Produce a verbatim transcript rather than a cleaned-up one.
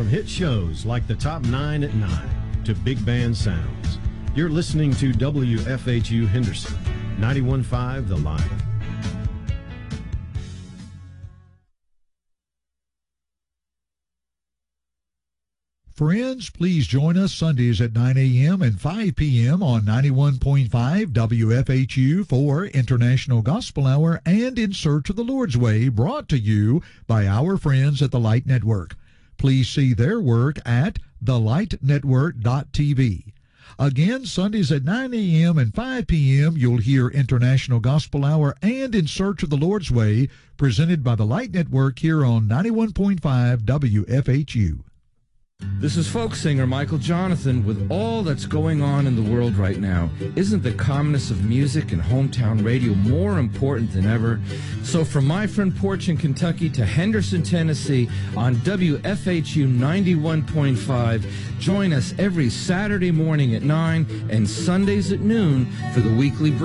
From hit shows like The Top Nine at Nine to big band sounds, you're listening to W F H U Henderson, ninety-one point five The Lion. Friends, please join us Sundays at nine a.m. and five p.m. on ninety-one point five W F H U for International Gospel Hour and In Search of the Lord's Way, brought to you by our friends at the Light Network. Please see their work at the light network dot t v. Again, Sundays at nine a.m. and five p.m., you'll hear International Gospel Hour and In Search of the Lord's Way, presented by the Light Network here on ninety-one point five W F H U. This is folk singer Michael Jonathan. With all that's going on in the world right now, isn't the calmness of music and hometown radio more important than ever? So from my front porch in Kentucky to Henderson, Tennessee, on W F H U ninety-one point five, join us every Saturday morning at nine and Sundays at noon for the weekly